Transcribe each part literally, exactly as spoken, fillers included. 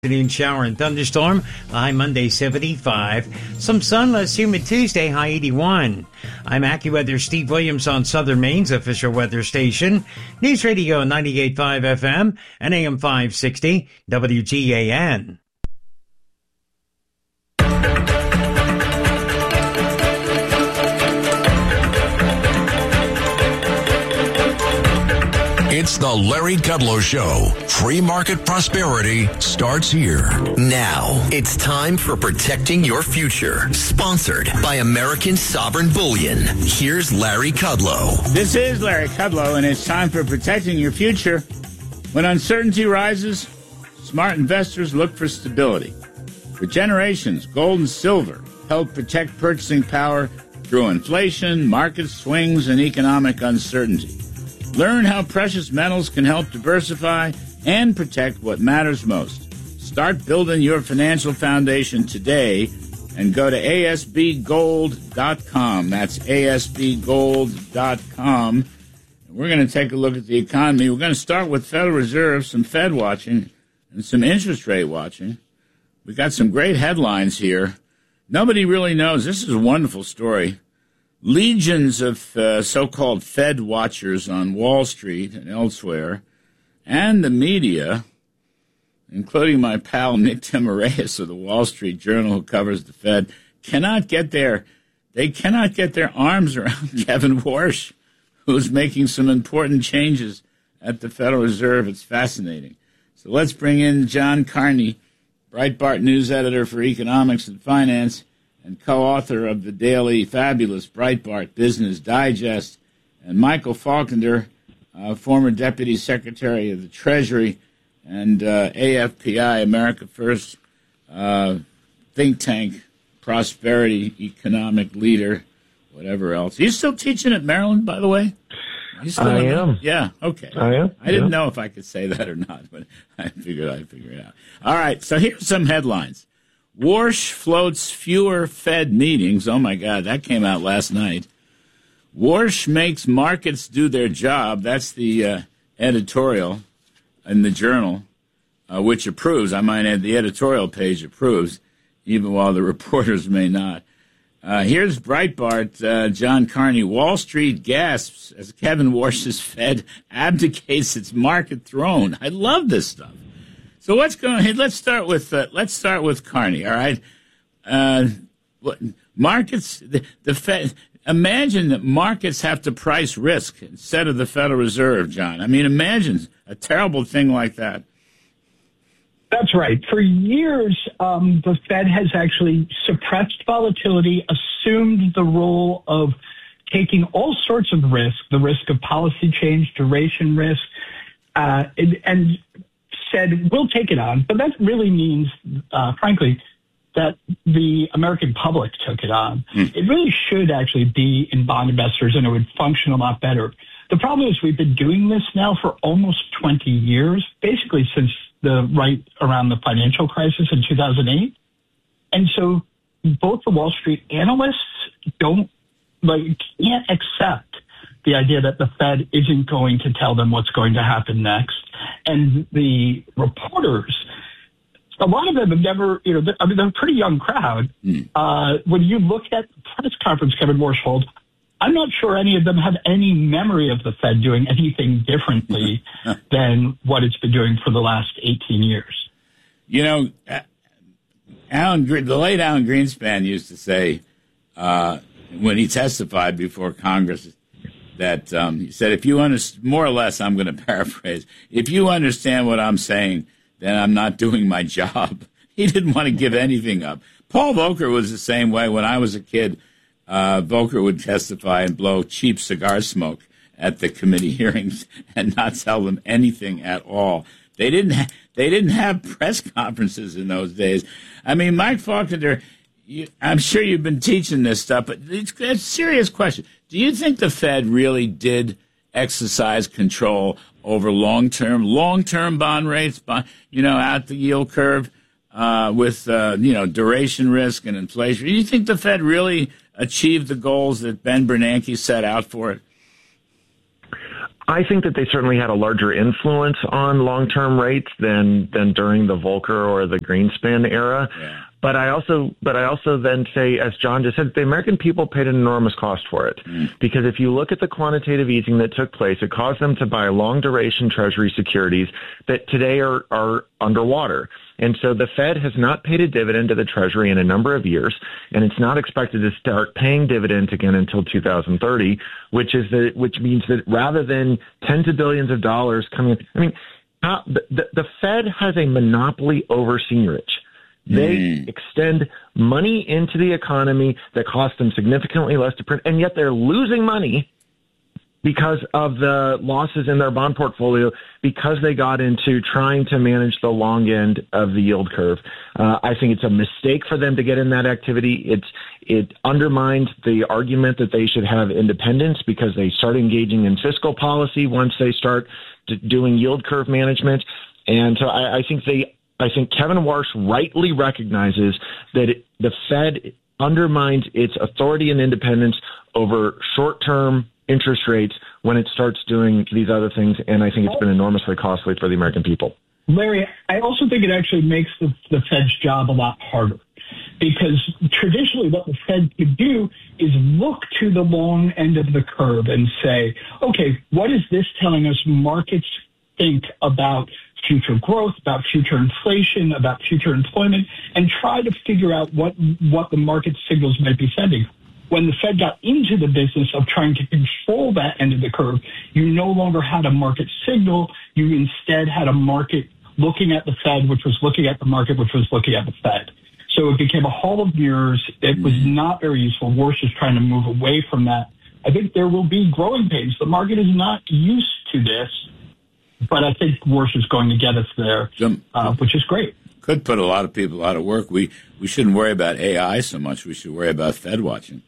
Afternoon shower and thunderstorm, high Monday seventy-five. Some sun, less humid Tuesday, high eighty-one. I'm AccuWeather Steve Williams on Southern Maine's official weather station. News Radio ninety-eight point five F M and A M five sixty W G A N. It's the Larry Kudlow Show. Free market prosperity starts here. Now, it's time for Protecting Your Future, sponsored by American Sovereign Bullion. Here's Larry Kudlow. This is Larry Kudlow, and it's time for Protecting Your Future. When uncertainty rises, smart investors look for stability. For generations, gold and silver help protect purchasing power through inflation, market swings, and economic uncertainty. Learn how precious metals can help diversify and protect what matters most. Start building your financial foundation today and go to A S B gold dot com. That's A S B gold dot com. We're going to take a look at the economy. We're going to start with Federal Reserve, some Fed watching, and some interest rate watching. We got some great headlines here. Nobody really knows. This is a wonderful story. Legions of uh, so-called Fed watchers on Wall Street and elsewhere, and the media, including my pal Nick Timiraeus of the Wall Street Journal, who covers the Fed, cannot get their they cannot get their arms around Kevin Warsh, who's making some important changes at the Federal Reserve. It's fascinating. So let's bring in John Carney, Breitbart news editor for economics and finance, and co-author of the daily fabulous Breitbart Business Digest, and Michael Faulkner, uh, former Deputy Secretary of the Treasury and uh, A F P I, America First uh, think tank, prosperity, economic leader, whatever else. Are you still teaching at Maryland, by the way? You still I am. Yeah, okay. I am. I didn't yeah. know if I could say that or not, but I figured I'd figure it out. All right, so here's some headlines. Warsh floats fewer Fed meetings. Oh, my God, that came out last night. Warsh makes markets do their job. That's the uh, editorial in the Journal, uh, which approves. I might add the editorial page approves, even while the reporters may not. Uh, here's Breitbart, uh, John Carney. Wall Street gasps as Kevin Warsh's Fed abdicates its market throne. I love this stuff. So what's going on? Let's start with uh, let's start with Carney. All right, uh, markets. The, the Fed. Imagine that markets have to price risk instead of the Federal Reserve, John. I mean, imagine a terrible thing like that. That's right. For years, um, the Fed has actually suppressed volatility, assumed the role of taking all sorts of risk, the risk of policy change, duration risk, uh, and, and said, we'll take it on. But that really means, uh, frankly, that the American public took it on. Mm. It really should actually be in bond investors, and it would function a lot better. The problem is we've been doing this now for almost twenty years, basically since the right around the financial crisis in two thousand eight. And so both the Wall Street analysts don't, like, can't accept the idea that the Fed isn't going to tell them what's going to happen next. And the reporters, a lot of them have never, you know, I mean, they're a pretty young crowd. Mm. Uh, when you look at the press conference Kevin Warsh holds, I'm not sure any of them have any memory of the Fed doing anything differently than what it's been doing for the last eighteen years. You know, Alan, the late Alan Greenspan used to say uh, when he testified before Congress that um, he said, if you understand, more or less, I'm going to paraphrase, if you understand what I'm saying, then I'm not doing my job. He didn't want to give anything up. Paul Volcker was the same way. When I was a kid, uh, Volcker would testify and blow cheap cigar smoke at the committee hearings and not tell them anything at all. They didn't ha- they didn't have press conferences in those days. I mean, Mike Faulkner, you, I'm sure you've been teaching this stuff, but it's, it's a serious question. Do you think the Fed really did exercise control over long-term, long-term bond rates, bond, you know, out the yield curve uh, with, uh, you know, duration risk and inflation? Do you think the Fed really achieved the goals that Ben Bernanke set out for it? I think that they certainly had a larger influence on long-term rates than than during the Volcker or the Greenspan era. Yeah. But I also, but I also then say, as John just said, the American people paid an enormous cost for it. Mm. Because if you look at the quantitative easing that took place, it caused them to buy long-duration Treasury securities that today are, are underwater. And so the Fed has not paid a dividend to the Treasury in a number of years, and it's not expected to start paying dividends again until two thousand thirty, which is the, which means that rather than tens of billions of dollars coming, I mean, uh, the, the, the Fed has a monopoly over seigniorage. They mm. extend money into the economy that costs them significantly less to print, and yet they're losing money because of the losses in their bond portfolio because they got into trying to manage the long end of the yield curve. Uh, I think it's a mistake for them to get in that activity. It's, it undermines the argument that they should have independence because they start engaging in fiscal policy once they start d- doing yield curve management. And so I, I think they I think Kevin Warsh rightly recognizes that it, the Fed undermines its authority and independence over short-term interest rates when it starts doing these other things, and I think it's been enormously costly for the American people. Larry, I also think it actually makes the, the Fed's job a lot harder because traditionally what the Fed could do is look to the long end of the curve and say, okay, what is this telling us markets think about future growth, about future inflation, about future employment, and try to figure out what what the market signals might be sending. When the Fed got into the business of trying to control that end of the curve, you no longer had a market signal. You instead had a market looking at the Fed, which was looking at the market, which was looking at the Fed. So it became a hall of mirrors. It was not very useful. Warsh is trying to move away from that. I think there will be growing pains. The market is not used to this. But I think Warsh is going to get us there, uh, which is great. Could put a lot of people out of work. We we shouldn't worry about A I so much. We should worry about Fed watching.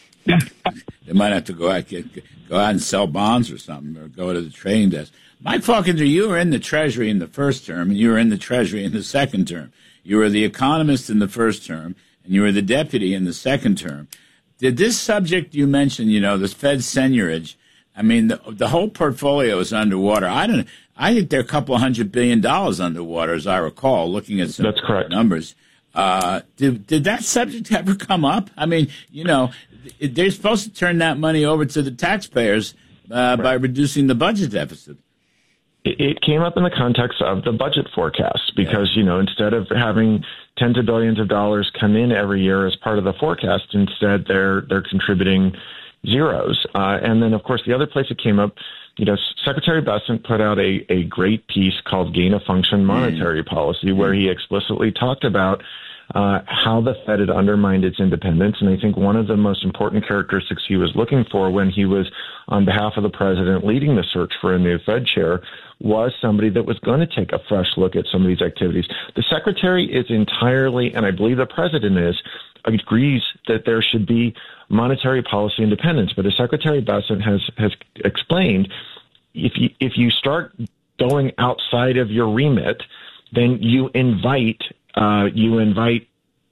They might have to go out get, go out and sell bonds or something, or go to the trading desk. Mike Falkinger, you were in the Treasury in the first term, and you were in the Treasury in the second term. You were the economist in the first term, and you were the deputy in the second term. Did this subject you mentioned, you know, this Fed seigniorage, I mean, the, the whole portfolio is underwater. I don't. I think they're a couple hundred billion dollars underwater, as I recall, looking at some That's correct. numbers. Uh, did did that subject ever come up? I mean, you know, they're supposed to turn that money over to the taxpayers uh, right. by reducing the budget deficit. It, it came up in the context of the budget forecast because, yeah. you know, instead of having tens of billions of dollars come in every year as part of the forecast, instead they're they're contributing zeros. Uh, and then, of course, the other place it came up, you know, Secretary Bessent put out a, a great piece called Gain of Function Monetary mm. Policy, where he explicitly talked about uh, how the Fed had undermined its independence. And I think one of the most important characteristics he was looking for when he was on behalf of the president leading the search for a new Fed chair was somebody that was going to take a fresh look at some of these activities. The secretary is entirely, and I believe the president is, agrees that there should be monetary policy independence. But as Secretary Bessent has, has explained, if you, if you start going outside of your remit, then you invite, uh, you invite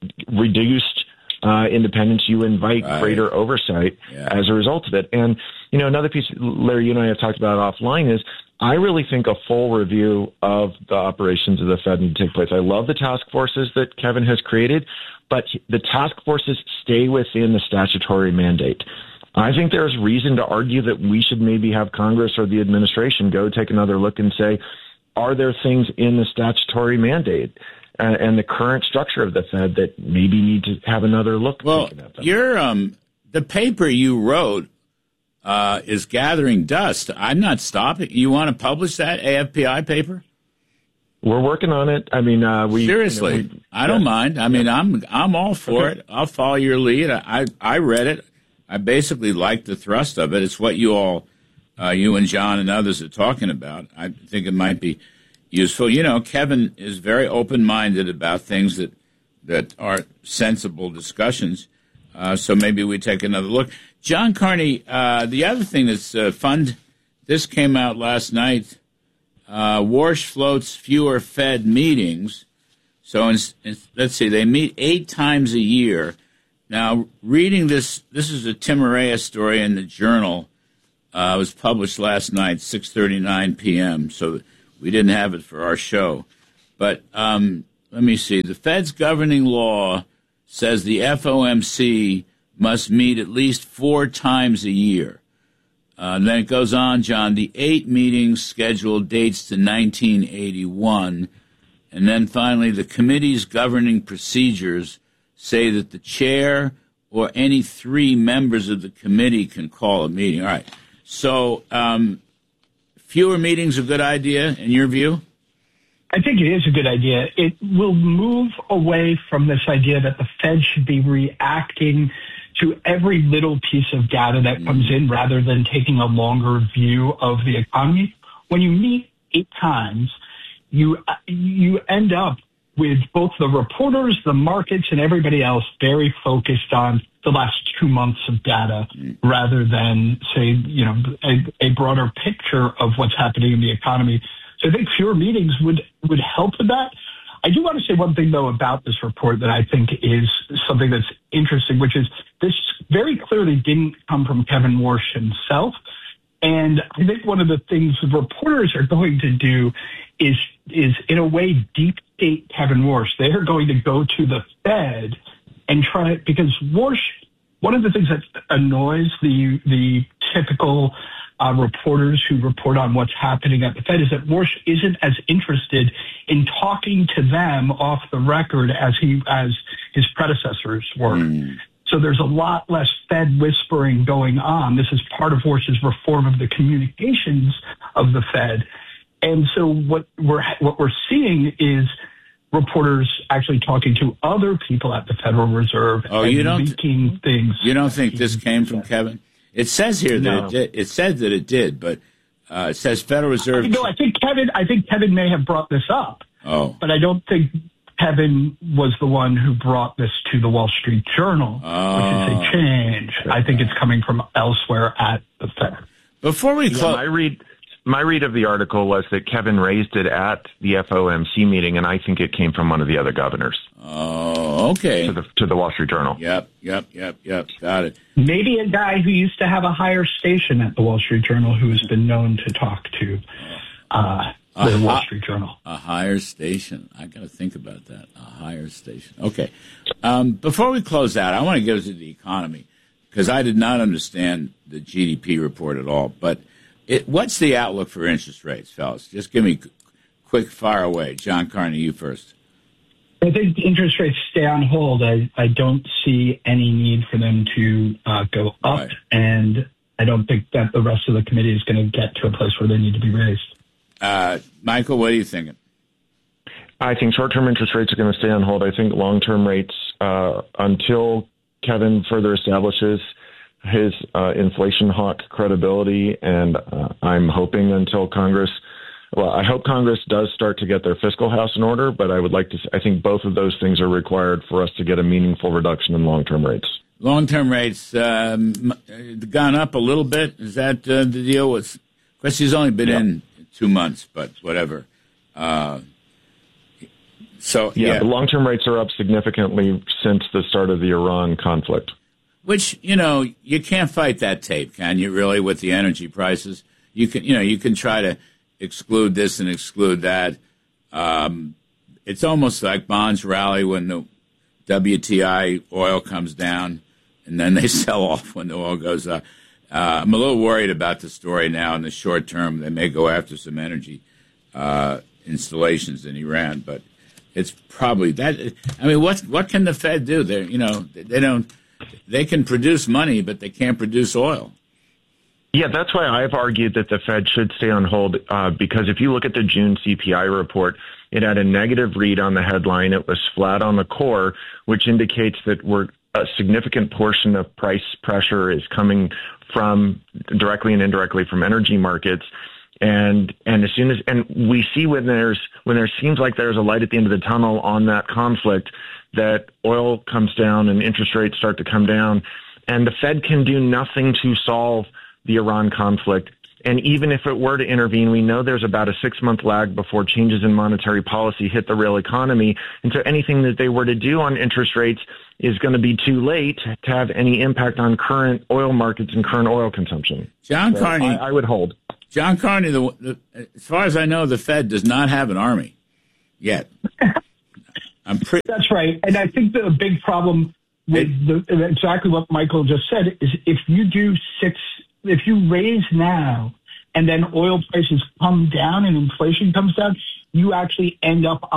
reduced uh, independence, you invite right. greater oversight yeah. as a result of it. And, you know, another piece, Larry, you and I have talked about offline is I really think a full review of the operations of the Fed need to take place. I love the task forces that Kevin has created, but the task forces stay within the statutory mandate. I think there's reason to argue that we should maybe have Congress or the administration go take another look and say, are there things in the statutory mandate uh, and the current structure of the Fed that maybe need to have another look? Well, your um, the paper you wrote uh, is gathering dust. I'm not stopping. You want to publish that A F P I paper? We're working on it. I mean, uh, we seriously. You know, we, I don't yeah. mind. I mean, I'm I'm all for okay. it. I'll follow your lead. I I read it. I basically like the thrust of it. It's what you all, uh, you and John and others are talking about. I think it might be useful. You know, Kevin is very open-minded about things that that are sensible discussions. Uh, so maybe we take another look. John Carney, uh, the other thing that's uh, fun, this came out last night. Uh, Warsh floats fewer Fed meetings. So in, in, let's see, they meet eight times a year. Now, reading this, this is a Tim Araya story in the Journal. Uh, it was published last night, six thirty-nine p.m., so we didn't have it for our show. But um, let me see. The Fed's governing law says the F O M C must meet at least four times a year. Uh, then it goes on, John. The eight meetings scheduled dates to nineteen eighty-one. And then finally, the committee's governing procedures say that the chair or any three members of the committee can call a meeting. All right. So um, fewer meetings a good idea, in your view? I think it is a good idea. It will move away from this idea that the Fed should be reacting to every little piece of data that comes in rather than taking a longer view of the economy. When you meet eight times, you you end up with both the reporters, the markets, and everybody else very focused on the last two months of data rather than, say, you know, a, a broader picture of what's happening in the economy. So I think fewer meetings would, would help with that. I do want to say one thing, though, about this report that I think is something that's interesting, which is this very clearly didn't come from Kevin Warsh himself. And I think one of the things the reporters are going to do is, is in a way, deep state Kevin Warsh. They are going to go to the Fed and try, because Warsh, one of the things that annoys the, the typical uh, reporters who report on what's happening at the Fed is that Warsh isn't as interested in talking to them off the record as he, as his predecessors were. Mm. So there's a lot less Fed whispering going on. This is part of Warsh's reform of the communications of the Fed. And so what we're what we're seeing is reporters actually talking to other people at the Federal Reserve oh, and you don't, leaking things. You don't think this came from Kevin? It says here that no. it did. It said that it did, but uh, it says Federal Reserve. No, I think Kevin. I think Kevin may have brought this up. Oh, but I don't think Kevin was the one who brought this to the Wall Street Journal, oh, which is a change. I think it's coming from elsewhere at the Fed. Before we close, yeah, my read, my read of the article was that Kevin raised it at the F O M C meeting, and I think it came from one of the other governors. Oh, okay. To the to the Wall Street Journal. Yep, yep, yep, yep. Got it. Maybe a guy who used to have a higher station at the Wall Street Journal who has been known to talk to uh, the a Wall hi- Street Journal. A higher station. I got to think about that. A higher station. Okay. Um, before we close out, I want to go to the economy because I did not understand the G D P report at all. But it, what's the outlook for interest rates, fellas? Just give me qu- quick fire away. John Carney, you first. I think interest rates stay on hold. I, I don't see any need for them to uh, go up, Right. and I don't think that the rest of the committee is going to get to a place where they need to be raised. Uh, Michael, what are you thinking? I think short-term interest rates are going to stay on hold. I think long-term rates, uh, until Kevin further establishes his uh, inflation hawk credibility, and uh, I'm hoping until Congress, well, I hope Congress does start to get their fiscal house in order, but I would like to, I think both of those things are required for us to get a meaningful reduction in long-term rates. Long-term rates um, gone up a little bit. Is that uh, the deal? With, of course, he's only been yeah. in two months, but whatever. Uh, so yeah, yeah, the long-term rates are up significantly since the start of the Iran conflict. Which, you know, you can't fight that tape, can you? Really, with the energy prices, you can, you know, you can try to exclude this and exclude that. Um, it's almost like bonds rally when the W T I oil comes down, and then they sell off when the oil goes up. Uh, I'm a little worried about the story now in the short term. They may go after some energy uh, installations in Iran, but it's probably that. I mean, what what can the Fed do? They, you know, they don't. They can produce money, but they can't produce oil. Yeah, that's why I've argued that the Fed should stay on hold, uh, because if you look at the June C P I report, it had a negative read on the headline. It was flat on the core, which indicates that we're, a significant portion of price pressure is coming from directly and indirectly from energy markets. And, and as soon as, and we see when there's, when there seems like there's a light at the end of the tunnel on that conflict, that oil comes down and interest rates start to come down, and the Fed can do nothing to solve the Iran conflict And even if it were to intervene, we know there's about a six-month lag before changes in monetary policy hit the real economy. And so anything that they were to do on interest rates is going to be too late to have any impact on current oil markets and current oil consumption. John so Carney, I, I would hold. John Carney, the, the, as far as I know, the Fed does not have an army yet. I'm pretty. That's right. And I think the big problem with the, exactly what Michael just said is if you do six, if you raise now and then oil prices come down and inflation comes down, you actually end up